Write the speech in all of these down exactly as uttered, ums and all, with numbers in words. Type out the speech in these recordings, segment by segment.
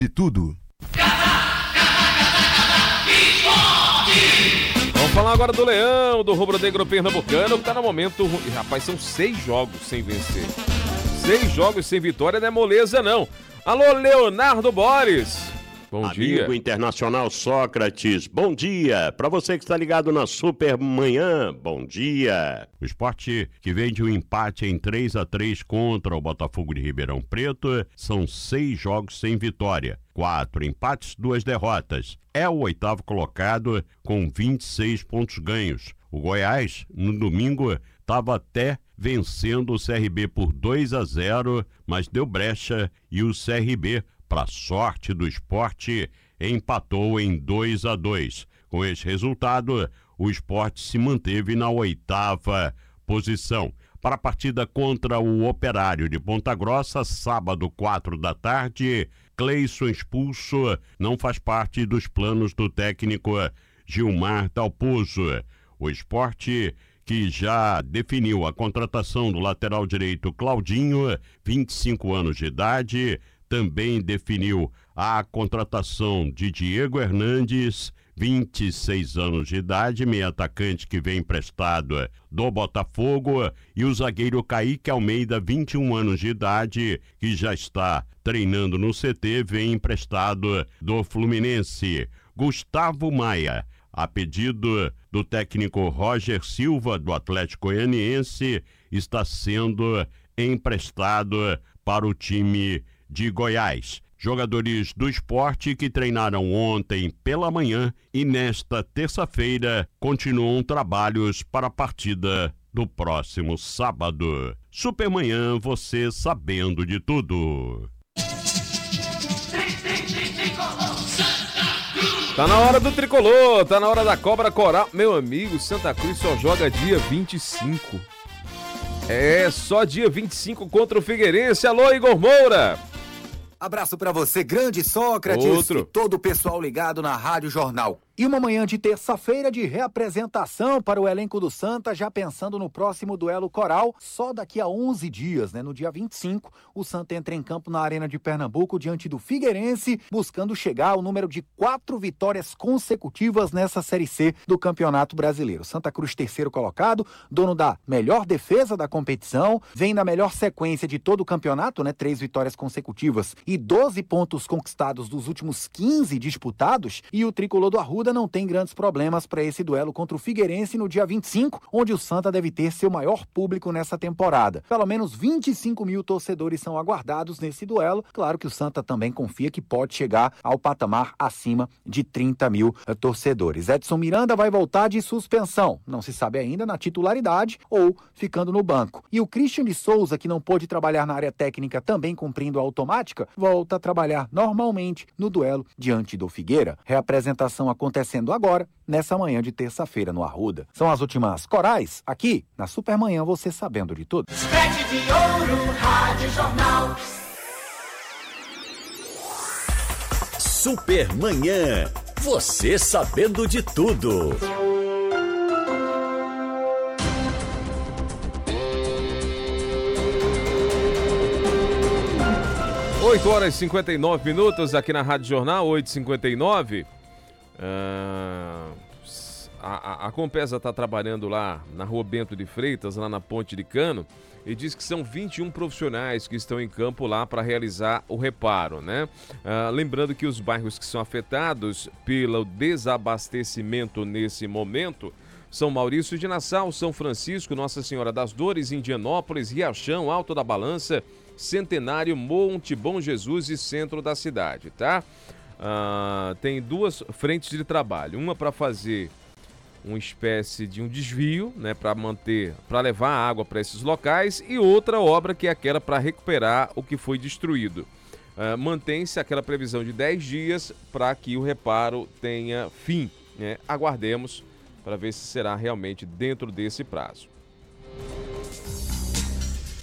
De tudo. Vamos falar agora do Leão, do rubro-negro pernambucano, que tá no momento... Rapaz, são seis jogos sem vencer. Seis jogos sem vitória, não é moleza, não. Alô, Leonardo Borges. Bom Amigo dia. Amigo Internacional Sócrates, bom dia. Para você que está ligado na Super Manhã, bom dia. O Sport, que vem de um empate em três a três contra o Botafogo de Ribeirão Preto, são seis jogos sem vitória. Quatro empates, duas derrotas. É o oitavo colocado com vinte e seis pontos ganhos. O Goiás, no domingo, estava até vencendo o C R B por dois a zero, mas deu brecha e o C R B, para sorte do Sport, empatou em dois a dois. Com esse resultado, o Sport se manteve na oitava posição. Para a partida contra o Operário de Ponta Grossa, sábado, quatro da tarde, Cleison expulso não faz parte dos planos do técnico Gilmar Dalpozo. O Sport, que já definiu a contratação do lateral direito Claudinho, vinte e cinco anos de idade, também definiu a contratação de Diego Hernandes, vinte e seis anos de idade, meio atacante que vem emprestado do Botafogo, e o zagueiro Kaique Almeida, vinte e um anos de idade, que já está treinando no C T, vem emprestado do Fluminense. Gustavo Maia, a pedido do técnico Roger Silva, do Atlético Goianiense, está sendo emprestado para o time de Goiás. Jogadores do Sport que treinaram ontem pela manhã e nesta terça-feira continuam trabalhos para a partida do próximo sábado. Supermanhã, você sabendo de tudo. Tá na hora do tricolor, tá na hora da cobra coral. Meu amigo, Santa Cruz só joga dia vinte e cinco. É, só dia vinte e cinco contra o Figueirense. Alô, Igor Moura. Abraço pra você, grande Sócrates. Outro. E todo o pessoal ligado na Rádio Jornal. E uma manhã de terça-feira de reapresentação para o elenco do Santa, já pensando no próximo duelo coral, só daqui a onze dias, né? No dia vinte e cinco, o Santa entra em campo na Arena de Pernambuco diante do Figueirense, buscando chegar ao número de quatro vitórias consecutivas nessa Série C do Campeonato Brasileiro. Santa Cruz, terceiro colocado, dono da melhor defesa da competição, vem na melhor sequência de todo o campeonato, né? Três vitórias consecutivas e doze pontos conquistados dos últimos quinze disputados, e o tricolor do Arruda não tem grandes problemas para esse duelo contra o Figueirense no dia vinte e cinco, onde o Santa deve ter seu maior público nessa temporada. Pelo menos vinte e cinco mil torcedores são aguardados nesse duelo. Claro que o Santa também confia que pode chegar ao patamar acima de trinta mil torcedores. Edson Miranda vai voltar de suspensão, não se sabe ainda na titularidade ou ficando no banco. E o Christian de Souza, que não pôde trabalhar na área técnica também cumprindo a automática, volta a trabalhar normalmente no duelo diante do Figueira. Reapresentação acontecendo agora, nessa manhã de terça-feira no Arruda. São as últimas corais, aqui na Supermanhã, você sabendo de tudo. Sete de ouro, Rádio Jornal. Supermanhã, você sabendo de tudo. oito horas e cinquenta e nove minutos aqui na Rádio Jornal, oito e cinquenta e nove. Uh, a, a, a Compesa está trabalhando lá na Rua Bento de Freitas, lá na Ponte de Cano, e diz que são vinte e um profissionais que estão em campo lá para realizar o reparo, né? Uh, lembrando que os bairros que são afetados pelo desabastecimento nesse momento são Maurício de Nassau, São Francisco, Nossa Senhora das Dores, Indianópolis, Riachão, Alto da Balança, Centenário, Monte Bom Jesus e centro da cidade, tá? Uh, tem duas frentes de trabalho, uma para fazer uma espécie de um desvio, né, para manter, para levar água para esses locais, e outra obra que é aquela para recuperar o que foi destruído. Uh, mantém-se aquela previsão de dez dias para que o reparo tenha fim, né? Aguardemos para ver se será realmente dentro desse prazo.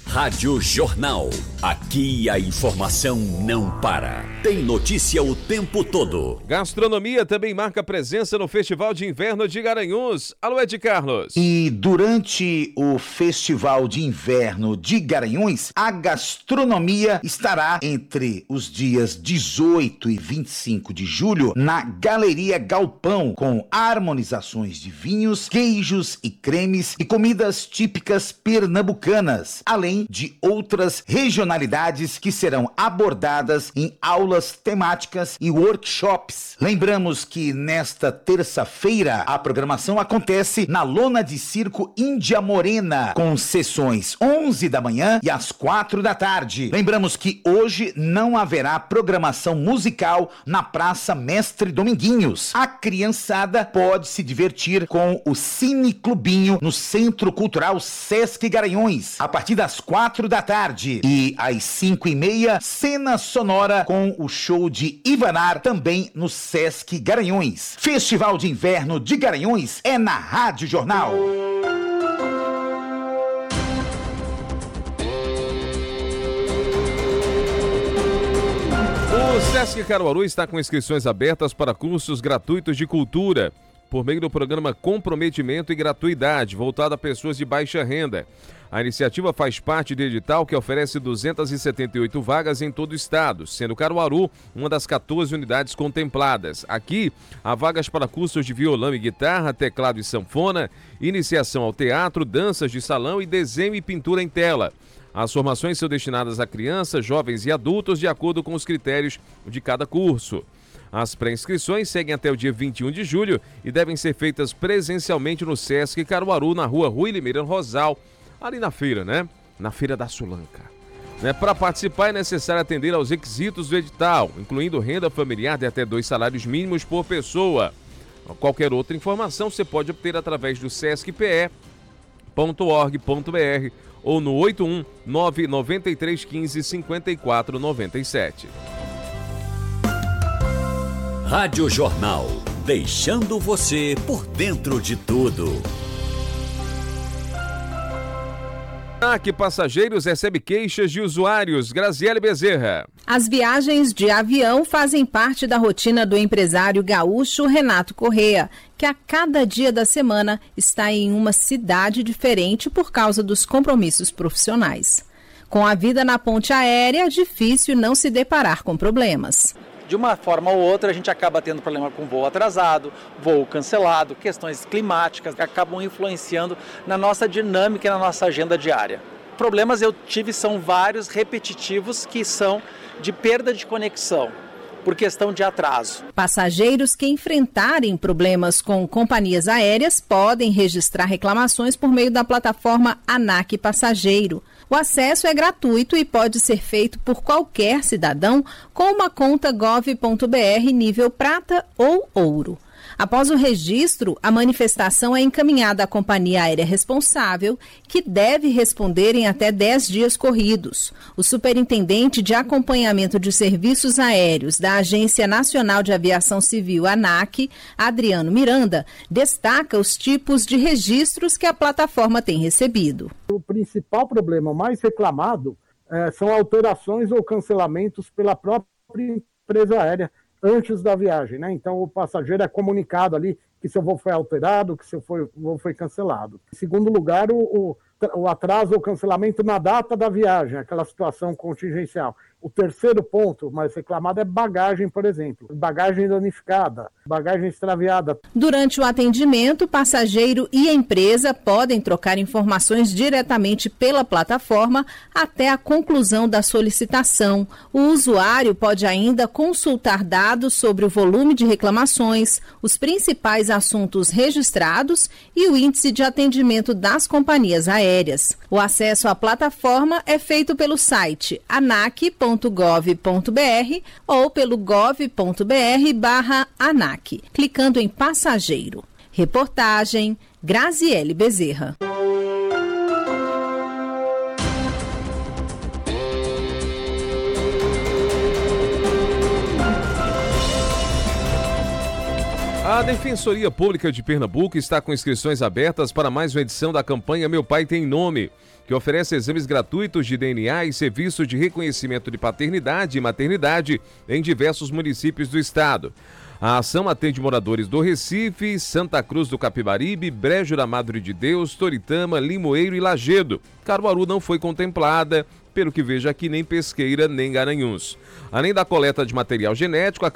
Rádio Jornal. Aqui a informação não para. Tem notícia o tempo todo. Gastronomia também marca presença no Festival de Inverno de Garanhuns. Alô, Ed Carlos. E durante o Festival de Inverno de Garanhuns, a gastronomia estará entre os dias dezoito e vinte e cinco de julho na Galeria Galpão, com harmonizações de vinhos, queijos e cremes e comidas típicas pernambucanas, além de outras regionalidades que serão abordadas em aulas temáticas e workshops. Lembramos que nesta terça-feira a programação acontece na Lona de Circo Índia Morena, com sessões onze da manhã e às quatro da tarde. Lembramos que hoje não haverá programação musical na Praça Mestre Dominguinhos. A criançada pode se divertir com o Cine Clubinho no Centro Cultural Sesc Garanhuns, a partir das quatro da tarde. E às cinco e meia, cena sonora com o show de Ivanar, também no Sesc Garanhuns. Festival de Inverno de Garanhuns é na Rádio Jornal. O Sesc Caruaru está com inscrições abertas para cursos gratuitos de cultura, por meio do programa Comprometimento e Gratuidade, voltado a pessoas de baixa renda. A iniciativa faz parte do edital que oferece duzentas e setenta e oito vagas em todo o estado, sendo Caruaru uma das quatorze unidades contempladas. Aqui, há vagas para cursos de violão e guitarra, teclado e sanfona, iniciação ao teatro, danças de salão e desenho e pintura em tela. As formações são destinadas a crianças, jovens e adultos de acordo com os critérios de cada curso. As pré-inscrições seguem até o dia vinte e um de julho e devem ser feitas presencialmente no Sesc Caruaru, na rua Rui Limeira Rosal, ali na feira, né? Na Feira da Sulanca. Né? Para participar é necessário atender aos requisitos do edital, incluindo renda familiar de até dois salários mínimos por pessoa. Qualquer outra informação você pode obter através do sesc p e ponto org ponto b r ou no oito um nove nove três um cinco cinco quatro nove sete. Rádio Jornal, deixando você por dentro de tudo. ANAC Passageiros recebe queixas de usuários. Graziele Bezerra. As viagens de avião fazem parte da rotina do empresário gaúcho Renato Correa, que a cada dia da semana está em uma cidade diferente por causa dos compromissos profissionais. Com a vida na ponte aérea, é difícil não se deparar com problemas. De uma forma ou outra, a gente acaba tendo problema com voo atrasado, voo cancelado, questões climáticas que acabam influenciando na nossa dinâmica e na nossa agenda diária. Problemas eu tive são vários repetitivos que são de perda de conexão por questão de atraso. Passageiros que enfrentarem problemas com companhias aéreas podem registrar reclamações por meio da plataforma ANAC Passageiro. O acesso é gratuito e pode ser feito por qualquer cidadão com uma conta gov ponto b r nível prata ou ouro. Após o registro, a manifestação é encaminhada à companhia aérea responsável, que deve responder em até dez dias corridos. O superintendente de acompanhamento de serviços aéreos da Agência Nacional de Aviação Civil, ANAC, Adriano Miranda, destaca os tipos de registros que a plataforma tem recebido. O principal problema mais reclamado é, são alterações ou cancelamentos pela própria empresa aérea antes da viagem, né? Então o passageiro é comunicado ali que seu voo foi alterado, que seu voo foi cancelado. Em segundo lugar, o, o, o atraso ou cancelamento na data da viagem, aquela situação contingencial. O terceiro ponto mais reclamado é bagagem, por exemplo. Bagagem danificada, bagagem extraviada. Durante o atendimento, o passageiro e a empresa podem trocar informações diretamente pela plataforma até a conclusão da solicitação. O usuário pode ainda consultar dados sobre o volume de reclamações, os principais assuntos registrados e o índice de atendimento das companhias aéreas. O acesso à plataforma é feito pelo site anac ponto gov ponto b r ou pelo gov ponto b r barra ANAC, clicando em passageiro. Reportagem Graziele Bezerra. A Defensoria Pública de Pernambuco está com inscrições abertas para mais uma edição da campanha Meu Pai Tem Nome, que oferece exames gratuitos de D N A e serviços de reconhecimento de paternidade e maternidade em diversos municípios do estado. A ação atende moradores do Recife, Santa Cruz do Capibaribe, Brejo da Madre de Deus, Toritama, Limoeiro e Lagedo. Caruaru não foi contemplada, pelo que vejo aqui nem Pesqueira nem Garanhuns. Além da coleta de material genético, a